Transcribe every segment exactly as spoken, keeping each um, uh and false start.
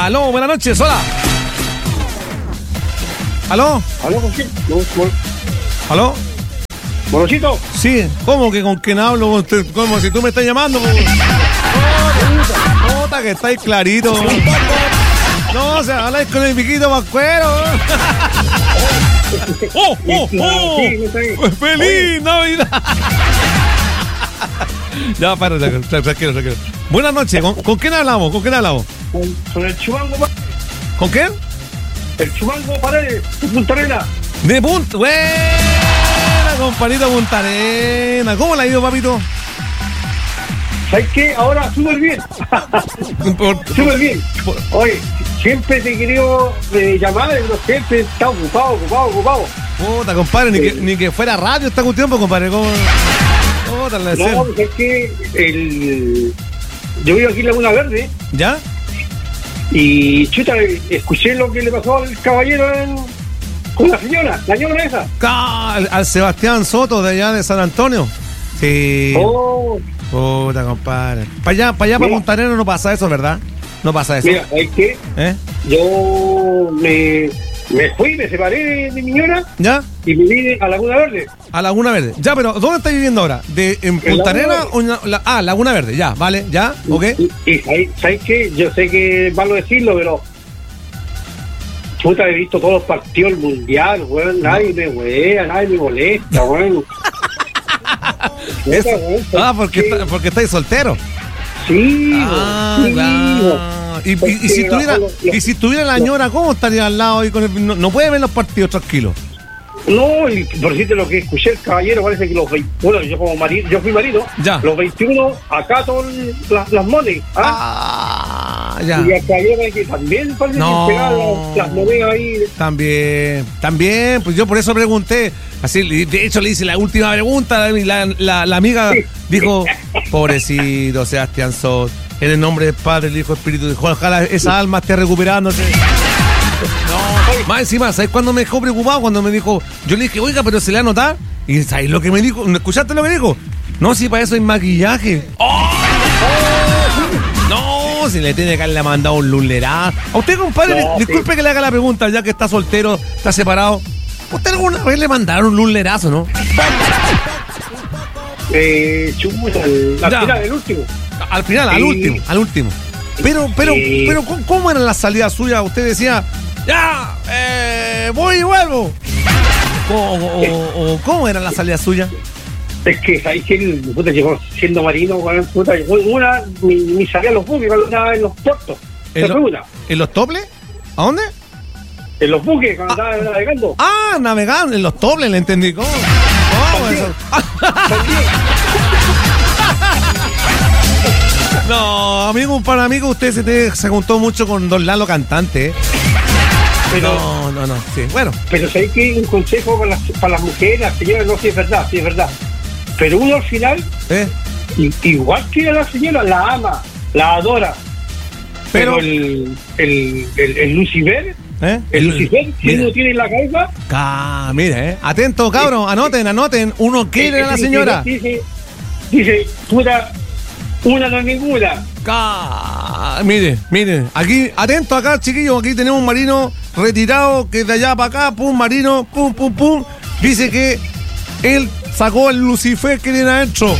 Aló, buenas noches, hola. ¿Aló? ¿Aló con quién? No, con... ¿Aló? ¿Monosito? Sí, ¿cómo que con quién hablo? Como si tú me estás llamando. Nota que estáis clarito. No, se habláis con el piquito pascuero. ¡Oh, oh, oh! ¡Feliz Navidad! Ya, para, tranquilo, tranquilo. Buenas noches, ¿con, ¿con quién hablamos? ¿Con quién hablamos? Con, con el Chumango. ¿Con quién? El Chumango Paredes, de Punta Arenas. De Punta, buena, compadrito Punta Arenas. ¿Cómo le ha ido, papito? ¿Sabes qué? Ahora súper bien. Súper bien. Oye, siempre te he querido eh, llamar, pero siempre está ocupado, ocupado, ocupado. Puta, compadre, ni, eh. que, ni que fuera radio esta cuestión, pues, compadre. ¿Cómo? Puta, la no, es que el... yo vivo aquí en Laguna Verde. ¿Ya? Y, chuta, escuché lo que le pasó al caballero en... con la señora, la señora esa. Al, al Sebastián Soto de allá de San Antonio. Sí. Oh. Puta, compadre. Para allá, para allá, para Punta Arenas no pasa eso, ¿verdad? No pasa eso. Mira, ¿sabes qué? ¿Eh? Yo me, me fui, me separé de, de mi señora. ¿Ya? Y me vine a Laguna Verde. A Laguna Verde. Ya, pero ¿dónde estás viviendo ahora? ¿De, ¿En Punta Arenas o en la, ah, Laguna Verde? Ya, vale, ya, ok. Y, y ¿sabes qué? Yo sé que es malo decirlo, pero... puta, he visto todos los partidos del mundial, weón. Nadie me wea, nadie me molesta, weón. Eso, ah, porque, está, porque estáis soltero. Sí, ah, sí, claro. Y, y, y, si tuviera, y si tuviera la ñora, ¿cómo estaría al lado ahí con el, no, no puede ver los partidos tranquilos? No, y por decirte lo que escuché el caballero, parece que los veinte, bueno, yo como marido, yo fui marido, ya. Los veintiuno acato las, las monedas. ¿ah? ah, ya. Y el caballero que también parece no. que pegaban las, las monedas ahí. También, también, pues yo por eso pregunté. Así, de hecho le hice la última pregunta, la, la, la amiga sí. Dijo, pobrecito Sebastián Soto, en el nombre del Padre, del Hijo, Espíritu, dijo, ojalá esa alma esté recuperándose. No, más encima, ¿sabes cuándo me dejó preocupado? Cuando me dijo, yo le dije, oiga, pero se le va a notar. Y ¿sabes lo que me dijo? ¿Escuchaste lo que dijo? No, si para eso hay maquillaje. ¡Oh! No, si le tiene que haberle mandado un lulerazo. A usted, compadre, no, disculpe sí. que le haga la pregunta, ya que está soltero, está separado. ¿Usted alguna vez le mandaron un lulerazo, no? Eh, chuta, al, al final, el último. Al final, al sí. último, al último. Pero, pero, sí. pero, ¿cómo eran las salidas suyas? Usted decía, ya, eh, voy y vuelvo. O, o, o, o, ¿cómo eran las salidas suyas? Es que ahí que el puta llegó siendo marino, puta, una, mi, mi salía a los buques, una en los puertos. ¿En, lo, ¿En los toples? ¿A dónde? En los buques, cuando ah, estaba navegando. Ah, navegando, en los toples, le entendí. ¿Cómo? ¿Cómo eso? No, amigo, para amigo, usted se, te, se juntó mucho con Don Lalo cantante, ¿eh? Pero, no, no, no, sí, bueno. Pero ¿sabes qué? Un consejo para las, para las mujeres, las señoras, no, sí es verdad, sí es verdad. Pero uno al final, ¿eh? Igual que a la señora, la ama, la adora. Pero, pero el, el, el, el Lucifer, ¿eh? El Lucifer, si uno tiene en la cabeza. Ah, mire, eh. Atento, cabrón, anoten, anoten. Uno quiere eh, a la señora. Dice, dice, puta, una no es ninguna. Ah, mire, mire, aquí, atento acá, chiquillos, aquí tenemos un marino retirado que de allá para acá, pum, marino, pum, pum, pum. Dice que él sacó el Lucifer que tiene adentro.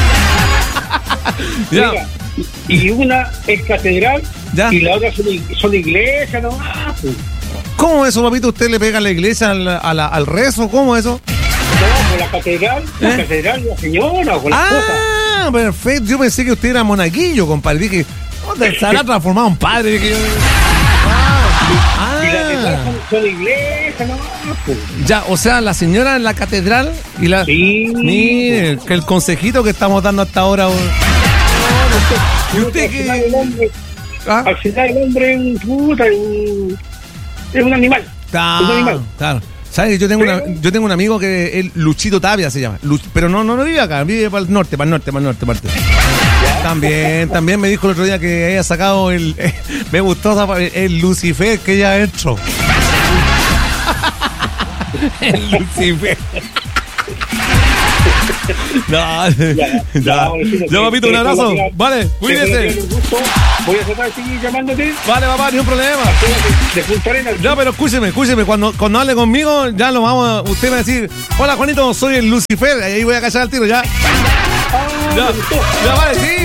Ya. Mira, y una es catedral, ¿ya? Y la otra son, son iglesias nomás. ¿Cómo eso, papito? ¿Usted le pega a la iglesia al, a la, al rezo? ¿Cómo eso? No, con la catedral, ¿eh? La catedral de la señora, con las ah, cosas. Ah, perfecto. Yo pensé que usted era monaguillo, compadre. Dije, ¿dónde se habrá transformado en padre? Dije, ah, y las demás son, son iglesias nomás. Ya, o sea, la señora en la catedral y la... Sí. Mire, que el consejito que estamos dando hasta ahora... ¿Y usted qué? ¿Ah? Al final el hombre es un puta, un, es un animal. Ah, es un animal. Claro. ¿Sabes? Yo tengo, una, yo tengo un amigo que es Luchito Tapia, se llama. Luch, pero no, no, no vive acá, vive para el norte, para el norte, para el norte, para el norte. También, también me dijo el otro día que haya sacado el... Eh, me gustó el, el Lucifer que ella ha hecho. El Lucifer. No, ya. Ya, ya papito, un abrazo. Vale, cuídese. Voy a tratar de seguir llamándote. Vale, papá, ni un problema. De Punta Arenas. Ya, pero escúcheme, escúcheme. Cuando, cuando hable conmigo, ya lo vamos a. Usted me va a decir: hola, Juanito, soy el Lucifer. Ahí voy a callar al tiro, ya. Ah, ya, ya, vale, sí.